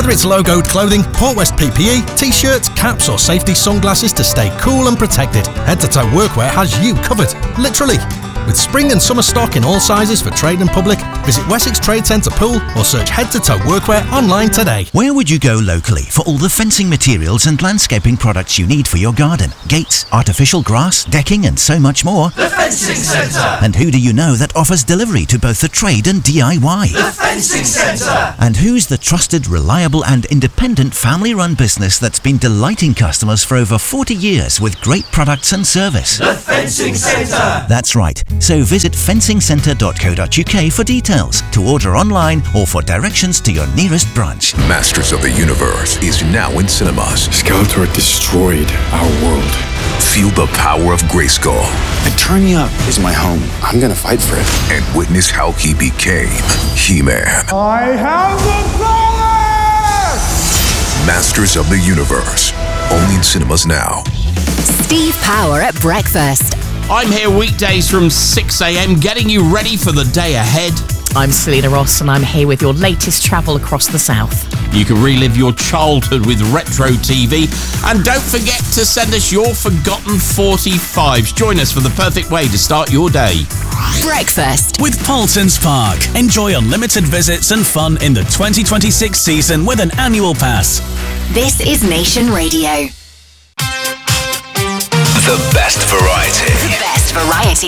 Whether it's logoed clothing, Port West PPE, t-shirts, caps or safety sunglasses to stay cool and protected, Head to Toe Workwear has you covered, literally. With spring and summer stock in all sizes for trade and public, visit Wessex Trade Centre Pool or search Head to Toe Workwear online today. Where would you go locally for all the fencing materials and landscaping products you need for your garden? Gates, artificial grass, decking and so much more. The Fencing Centre! And who do you know that offers delivery to both the trade and DIY? The Fencing Centre! And who's the trusted, reliable and independent family-run business that's been delighting customers for over 40 years with great products and service? The Fencing Centre! That's right. So visit fencingcentre.co.uk for details, to order online or for directions to your nearest branch. Masters of the Universe is now in cinemas. Skeletor destroyed our world. Feel the power of Grayskull. Eternia is my home. I'm gonna fight for it. And witness how he became He-Man. I have the power! Masters of the Universe. Only in cinemas now. Steve Power at breakfast. I'm here weekdays from 6 a.m. getting you ready for the day ahead. I'm Selena Ross and I'm here with your latest travel across the south. You can relive your childhood with retro TV. And don't forget to send us your forgotten 45s. Join us for the perfect way to start your day. Breakfast with Paulsons Park. Enjoy unlimited visits and fun in the 2026 season with an annual pass. This is Nation Radio. The best variety. The best variety